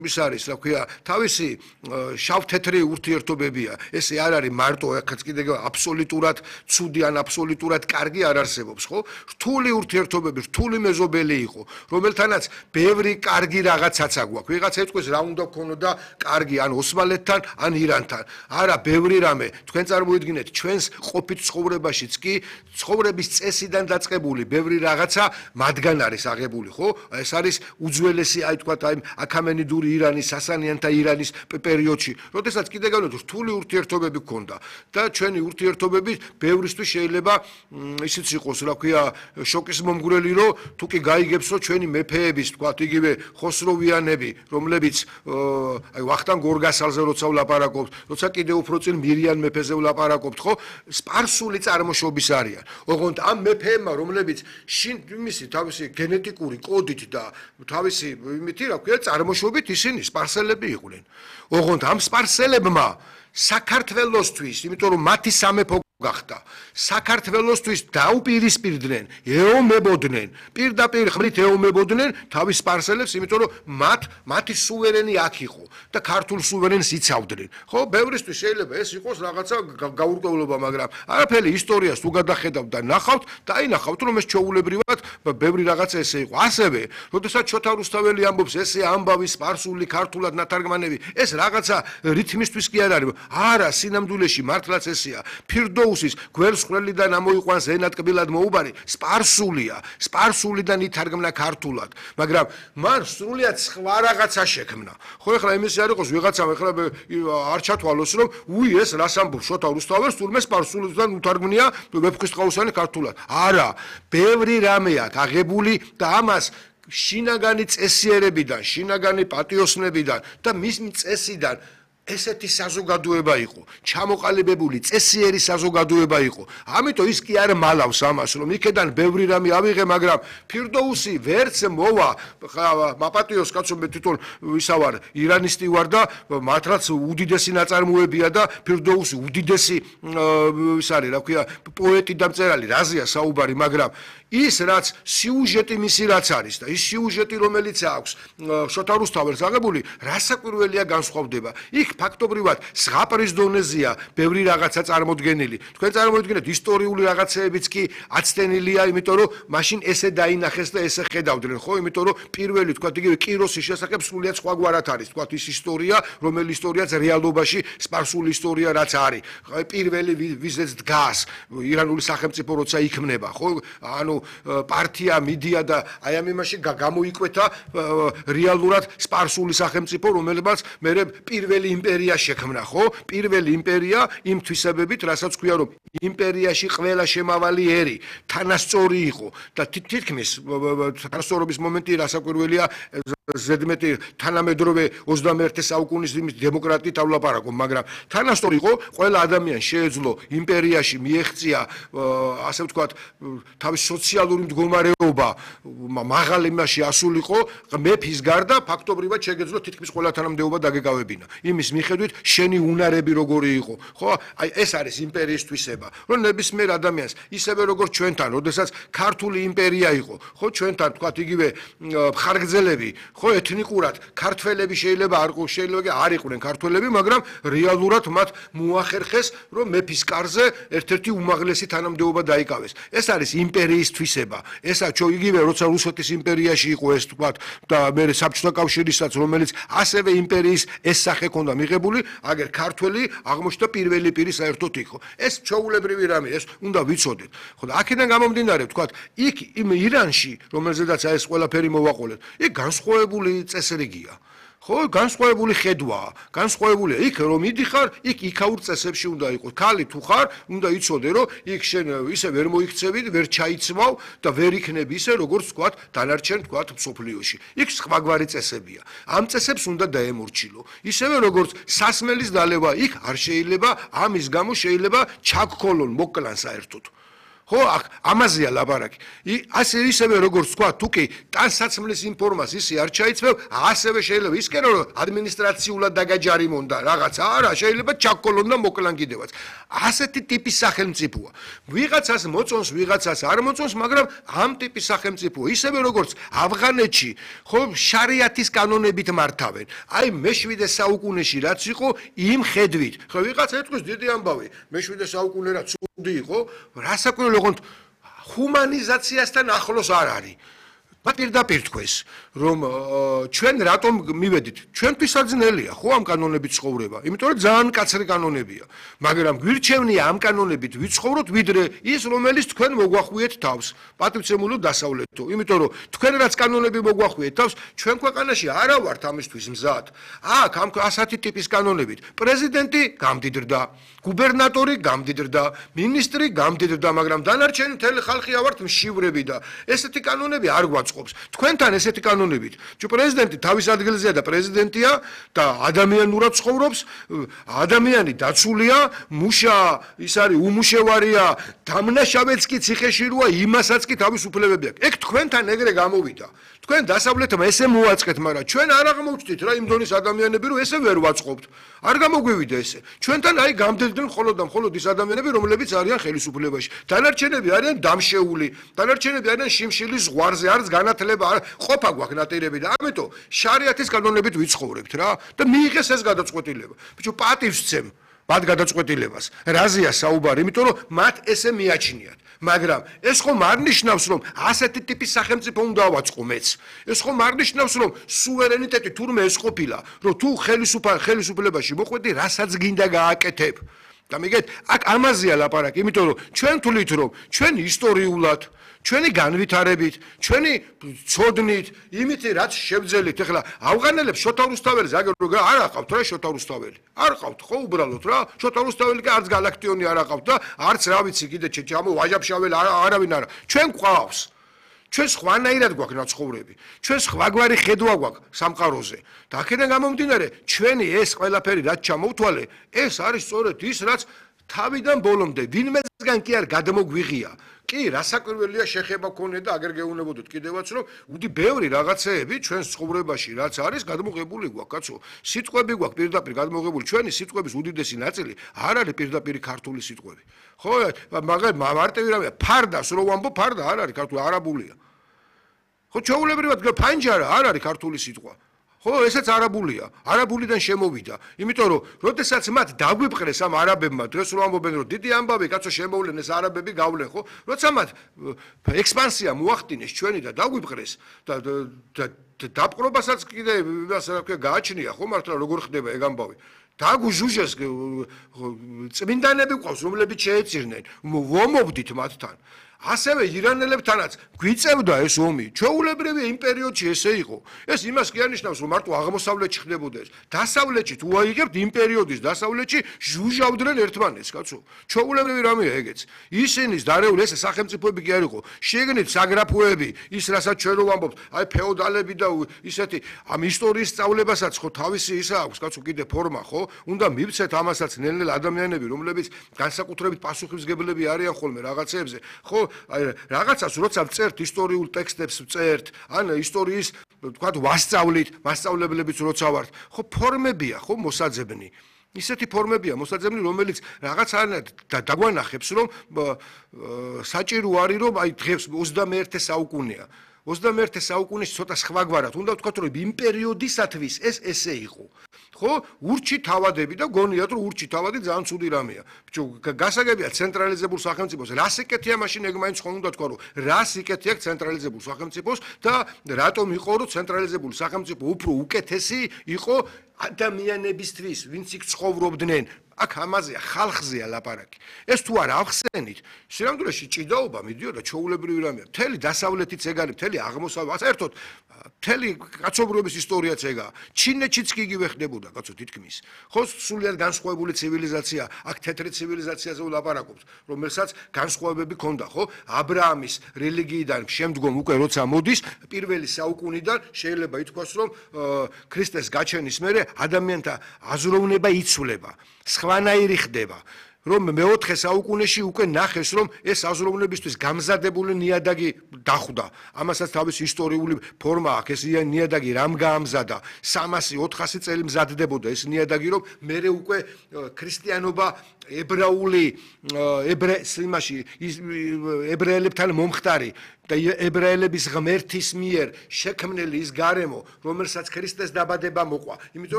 ის არის, რა ქვია, თავისი შავ-თეთრი ურთიერთობებია. ესე არ არის მარტო ახაც კიდე აბსოლუტურად ცუდი ან აბსოლუტურად კარგი არ არსებობს, ხო? რთული ურთიერთობები, რთული მეზობელი იყო, რომელთანაც ბევრი კარგი რაღაცაც აქვს. ვიღაც ეთქვის რა უნდა გქონოდა კარგი ან ოსმალეთთან, ან ირანთან. არა, ბევრი რამე. თქვენ წარმოიდგინეთ, ჩვენს ყოფით ცხოვრებაშიც კი ცხოვრების წესიდან დაწყებული ბევრი რაღაცა მათგან არის აღებული, ხო? ეს არის უძველესი, აი თქვათ, აი აქამენიდური ირანის, სასანიანთა ირანის პერიოდში, როდესაც კიდე განვეთ რთული ურთიერთობები გქონდა და ჩვენი ურთიერთობები ბევრისთვის შეიძლება ისიც იყოს, რა ქვია, შოკის მომგვრელი, რომ თუ კი გაიგებს, რომ ჩვენი მეფეების, თქვათ, იგივე ხოსროვიანები, რომლებიც აი ვახტანგ გორგასალზე როცა ვლაპარაკობთ, როცა კიდე უფრო წინ მირიან მეფეზე ვლაპარაკობთ, ხო? სპარსული წარმოშობის არიან. ოღონდ ამ მეფეებმა, რომლებიც იმისი თავისი გენეტიკური კოდით და თავისი იმითი, რა ქვია, წარმოშობით ისინი სპარსელები იყვნენ. ოღონდ ამ სპარსელებმა საქართველოსთვის, იმიტომ რომ მათი სამეფო გახდა, საქართველოსთვის დაუპირისპირდნენ, ეომებოდნენ, პირდაპირ ხმით ეომებოდნენ თავის სპარსელებს, იმიტომ რომ მათი სუვერენი აქ იყო და ქართულ სუვერენს იცავდნენ. ხო, ბევრისთვის შეიძლება ეს იყოს რაღაცა გაურკვევლობა, მაგრამ არაფერი ისტორიას თუ გადახედავთ და ნახავთ, დაინახავთ, რომ ეს ჩვეულებრივად ბევრი რაღაცა ესე იყო. ასევე, როდესაც შოთა რუსთაველი ამბობს, ესე ამბავი სპარსული, ქართულად ნათარგმანები, ეს რაღაცა რითმისთვის კი არ არის. არა, სინამდვილეში მართლაც ესეა. ფირდოუსის გველს ხვრელიდან ამოიყვანს ენატკბილად მოუბარი, სპარსულია, სპარსულიდან ითარგმნა ქართულად, მაგრამ მან სრულიად სხვა რაღაცა შექმნა. ხო, ეხლა იმისი არ იყოს ვიღაცამ ეხლა არ ჩათვალოს, რომ ეს რას ამბობს შოთა რუსთაველს, თურმე სპარსულიდან უთარგმნია ვეფხისტყაოსანი ქართულად. არა, ბევრი რამე აქვს აღებული და ამას შინაგანი წესიერებიდან, შინაგანი პატიოსნებიდან და მის წესიდან ესეთი საზოგადოება იყო, ჩამოყალიბებული წესიერი საზოგადოება იყო. ამიტომ ის კი არ მალავს ამას, რომ იქედან ბევრი რამე ავიღე, მაგრამ ფირდოუსი ვერც მოვა, მაპატიოს კაცო, მე თვითონ ისა ვარ, ირანისტი ვარ და მართლაც უდიდესი ნაწარმოებია და ფირდოუსი უდიდესი ის არის, რა ქვია, პოეტი და მწერალი, რაზეა საუბარი, მაგრამ ის რაც სიუჟეტი მისი რაც არის და ის სიუჟეტი რომელიც აქვს შოთა რუსთაველს აღებული, რასაკვირველია განსხვავდება. იქ ფაქტობრივად ზღაპრის დონეზეა ბევრი რაღაცა წარმოდგენილი. თქვენ წარმოიდგინეთ ისტორიული რაღაცეებიც კი აცდენილია, იმიტომ რომ მაშინ ესე დაინახეს და ესე ხედავდნენ, ხო? იმიტომ რომ პირველი, თქვათ, იგივე კიროსის შესახებ სრულიად სხვაგვარად არის, თქვათ, ის ისტორია, რომელი ისტორიაც რეალობაში სპარსული ისტორია რაც არის. პირველი ვიზეც დგას, ირანული სახელმწიფო როცა იქმნება, ხო? ანუ პარტია მიდია და აი ამ იმაში გამოიკვეთა რეალურად სპარსული სახელმწიფო, რომელმაც მერე პირველი იმპერია შექმნა, ხო? პირველი იმპერია იმ თვისებებით, რასაც ქვია, რომ იმპერიაში ყველა შემავალი ერი თანასწორი იყო და თითქმის თანასწორობის მომენტი რასაკვირველია, ზედმეტი თანამედროვე 21 საუკუნის დემოკრატიით ავლაპარაკობ, მაგრამ თანასწორი იყო, ყველა ადამიანი შეეძლო იმპერიაში მიეღწია, ასე ვთქვათ, თავის სოციალური მდგომარეობა მაღალ იმაში ასულიყო, მეფის გარდა ფაქტობრივად შეგეძლო თითქმის ყველა თანამდებობა დაგეკავებინა. იმის მიხედვით შენი უნარები როგორი იყო, ხო? აი ეს არის იმპერიის თვისება, რომ ნებისმიერ ადამიანს ისევე როგორც ჩვენთან, როდესაც ქართული იმპერია იყო, ხო, ჩვენთან თქვათ იგივე მხარგრძელები, ხო, ეთნიკურად ქართველები შეიძლება არ იყვნენ ქართველები, მაგრამ რეალურად მათ მოახერხეს, რომ მეფის კარზე ერთ-ერთი უმაღლესი თანამდებობა დაიკავეს. ეს არის იმპერიის თვისება. ესა იგივე როცა რუსეთის იმპერიაში იყო ეს, თქვათ, და მე საბჭოთა კავშირისაც, რომელიც ასევე იმპერიის ეს სახე ჰქონდა მიღებული, აგერ ქართველი აღმოჩნდა პირველი პირი საერთოდ იყო. ეს ჩვეულებრივი რამე, ეს უნდა ვიცოდეთ. ხო, და აქედან გამომდინარე, თქვათ, იქ იმ ირანში, რომელზედაც ეს ყველაფერი მოვაყოლეთ, იქ განსხვავებული წესრიგია. ხო, განსხვავებული ხედვაა, განსხვავებულია. იქ რომ მიდიხარ, იქ იქაურ წესებში უნდა იყოს. ქალი თუ ხარ, უნდა იცოდე, რომ იქ შენ ისე ვერ მოიქცევი, ვერ ჩაიცმავ და ვერ იქნები ისე, როგორც თქვათ, დანარჩენ თქვათ მსოფლიოში. იქ სხვაგვარი წესებია. ამ წესებს უნდა დაემორჩილო. ისევე როგორც სასმელის დალევა იქ არ შეიძლება, ამის გამო შეიძლება ჩაგქოლონ, მოკლან საერთოდ. ხო, ამაზეა ლაპარაკი. ასე ისევე როგორც თქვა, თუ კი ტანსაცმლის ინფორმას ისე არ ჩაიცმევ, ასევე შეიძლება ისკენ რომ ადმინისტრაციულად დაგაჯარიმონ და რაღაც არა, შეიძლება ჩაკოლონ და მოკლან კიდევაც. ასეთი ტიპის სახელმწიფოა. ვიღაცას მოწონს, ვიღაცას არ მოწონს, მაგრამ ამ ტიპის სახელმწიფოა. ისევე როგორც ავღანეთში, ხო, შარიათის კანონებით მართავენ. აი მე-7 საუკუნეში რაც იყო, იმ ხედვით. ხო, ვიღაცა ეთქვის დიდი ამბავი, მე-7 საუკუნე რა ცუდი იყო, რასაკვირველია ოღონდ ჰუმანიზაციასთან ახლოს არ არის. პირდაპირ თქვეს, რომ ჩვენ რატომ მივედით? ჩვენთვისაც ძნელია, ხო, ამ კანონებით ცხოვრება, იმიტომ რომ ძალიან კაცრი კანონებია, მაგრამ გვირჩევნია ამ კანონებით ვიცხოვროთ, ვიდრე ის, რომელიც თქვენ მოგვახვიეთ თავს, პატივცემულო დასავლეთო, იმიტომ რომ თქვენ რაც კანონები მოგვახვიეთ თავს, ჩვენ ქვეყანაში არა ვართ ამისთვის მზად. აქ ამ ასეთი ტიპის კანონებით პრეზიდენტი გამდიდრდა, გუბერნატორი გამდიდრდა, მინისტრი გამდიდრდა, მაგრამ დანარჩენი მთელი ხალხი ავართ მშივრები და ესეთი კანონები არ გვაწყობს. თქვენთან ესეთი კანონებით, თუ პრეზიდენტი თავის ადგილზეა და პრეზიდენტია და ადამიანურად ცხოვრობს, ადამიანი დაცულია, მუშა ის არის უმუშევარია, დამნაშავეც კი ციხეში როა, იმასაც კი თავის უფლებები აქვს. ეგ თქვენთან ეგრე გამოვიდა. თქვენ დასავლეთმა ესე მოაწყეთ, მაგრამ ჩვენ არ აღმოვჩდით რა იმ დონის ადამიანები, რომ ესე ვერ ვაწყობთ. არ გამოგვივიდა ესე. ჩვენთან აი გამდიდნენ მხოლოდ და მხოლოდ ის ადამიანები, რომლებიც არიან ხელისუფლებაში. დანარჩენები არიან დამშეული, დანარჩენები არიან შიმშილის ზღვარზე, არც განათლება, ყოფა გვაქვს ნატირები და ამიტომ შარიათის კანონებით ვიცხოვრებთ რა და მიიღეს ეს გადაწყვეტილება. ბიჭო, პატივს ვცემ მათ გადაწყვეტილებას. რაზეა საუბარი, იმიტომ რომ მათ ესე მიაჩნიათ. მაგრამ ეს ხომ არ ნიშნავს, რომ ასეთი ტიპის სახელმწიფო უნდა ავაწყო მეც. ეს ხომ არ ნიშნავს, რომ სუვერენიტეტი თურმე ეს ყოფილა, რომ თუ ხელისუფლებაში მოხვედი, რასაც გინდა გააკეთებ. და მიგეთ, აქ ამაზეა ლაპარაკი, იმიტომ რომ ჩვენ თვლით, რომ ჩვენ ისტორიულად ჩვენი განვითარებით, ჩვენი ცოდნით, იმით რაც შევძელით, ეხლა ავღანელებს შოთა რუსთაველის აგერ არ აყავთ რა შოთა რუსთაველი. არ ყავთ ხო უბრალოდ რა, შოთა რუსთაველი კი არც გალაქტიონი არ აყავთ და არც რა ვიცი კიდე ჩამო ვაჟაბშაველი არავინ არა. ჩვენ გვყავს. ჩვენ სხვანაირად გვაქვს ნაცხოვრები. ჩვენ სხვაგვარი ხედვა გვაქვს სამყაროზე. და აქედან გამომდინარე, ჩვენი ეს ყველაფერი რაც ჩამოვთვალე, ეს არის სწორედ ის, რაც თავიდან ბოლომდე ვინმესგან კი არ გადმოგვიღია. კი, რასაკვირველია შეხება ქონე და აგერ გეუნებოდეთ კიდევაც, რომ უდი ბევრი რაღაცეები ჩვენს ცხოვრებაში რაც არის გადმოღებული გვაქვს, კაცო. სიტყვები გვაქვს პირდაპირ გადმოღებული, ჩვენი სიტყვების უდიდესი ნაწილი არ არის პირდაპირ ქართული სიტყვები. ხო, მაგრამ მარტივი რამეა, ფარდას რო ვამბო, ფარდა არ არის ქართული, არაბულია. ხო, ჩვეულებრივად ფანჯარა არ არის ქართული სიტყვა. ხო, ესეც არაბულია, არაბულიდან შემოვიდა. იმიტომ რომ, როდესაც მათ დაგვიპყრეს ამ არაბებმა, დღეს რო ამბობენ, რომ დიდი ამბავი, კაცო, შემოვლენ ეს არაბები გავლენ, ხო? როცა მათ ექსპანსია მოახდინეს ჩვენი და დაგვიპყრეს და დაპყრობასაც კიდე იმას რა ქვია, გააჩნია, ხო, მართლა როგორ ხდება ეგ ამბავი? დაგუჟუჟეს წმინდანები ყავს, რომლებიც შეეწირნენ, ვომობდით მათთან. ასევე ირანელებთანაც გვიწევდა ეს ომი. ჩვეულებრივი იმ პერიოდში ესე იყო. ეს იმას კი არნიშნავს, რომ მარტო აღმოსავლეთში ხდებოდა ეს. დასავლეთში თუ აიგებთ იმ პერიოდის დასავლეთში ჟუჟავდნენ ერთმანეთს, კაცო. ჩვეულებრივი რამეა ეგეც. ისინის დარეული ეს სახელმწიფოები კი არ იყო. შეგნით საგრაფოები, ის რასაც ჩვენ რო ვამბობთ, აი ფეოდალები და ისეთი ამ ისტორიის სწავლებასაც ხო თავისი ისა აქვს, კაცო, კიდე ფორმა, ხო? უნდა მივცეთ ამასაც ნელ-ნელ ადამიანები, რომლებიც განსაკუთრებით პასუხისმგებლები არიან ხოლმე რაღაცეებზე, ხო? აი რაღაცას როცა ვწერთ ისტორიულ ტექსტებს ვწერთ, ან ისტორიის თქვათ ვასწავლით, მასწავლებლებიც როცა ვართ, ხო ფორმებია, ხო მოსაძებნი. ისეთი ფორმებია მოსაძებნი, რომელიც რაღაც დაგვანახებს, რომ საჭირო არის, რომ აი დღეს 21 საუკუნეა. 21 საუკუნეში ცოტა სხვაგვარად უნდა ვთქვათ, რომ იმ პერიოდისათვის ეს ესე იყო. ხო, ურჩი თავადები და გონიათ, რომ ურჩი თავადი ძალიან ცუდი რამეა. ბიჭო, გასაგებია ცენტრალიზებულ სახელმწიფოს. რას იკეთია მაშინ ეგ მაინც ხომ უნდა თქვა, რომ რას იკეთია ცენტრალიზებულ სახელმწიფოს და რატომ იყო, რომ ცენტრალიზებული სახელმწიფო უფრო უკეთესი იყო ადამიანებისთვის, ვინც იქ ცხოვრობდნენ. აქ ამაზეა, ხალხზეა ლაპარაკი. ეს თუ არ ახსენით, სინამდვილეში ჭიდაობა მიდიოდა ჩვეულებრივი რამეა. მთელი დასავლეთიც ეგ არის, მთელი აღმოსავლეთ, საერთოდ მთელი კაცობრიობის ისტორიაც ეგაა. ჩინეთშიც კი იგივე ხდებოდა, კაცო, თითქმის. ხო, სულიად განსხვავებული ცივილიზაცია, აქ თეთრი ცივილიზაციაზე ვლაპარაკობთ, რომელსაც განსხვავებები ჰქონდა, ხო? აბრაამის რელიგიიდან შემდგომ უკვე როცა მოდის, პირველი საუკუნიდან შეიძლება ითქვას, რომ ქრისტეს გაჩენის მერე ადამიანთა აზროვნება იცვლება. სხვანაირი ხდება. რომ მე-4 საუკუნეში უკვე ნახეს, რომ ეს აზროვნებისთვის გამზადებული ნიადაგი დახვდა. ამასაც თავისი ისტორიული ფორმა აქვს. ეს ნიადაგი რამ გაამზადა? 300-400 წელი მზადდებოდა ეს ნიადაგი, რომ მერე უკვე ქრისტიანობა ებრაელებთან მომხდარი და ებრაელების ღმერთის მიერ შექმნილი ის გარემო, რომელსაც ქრისტეს დაბადება მოყვა. იმიტომ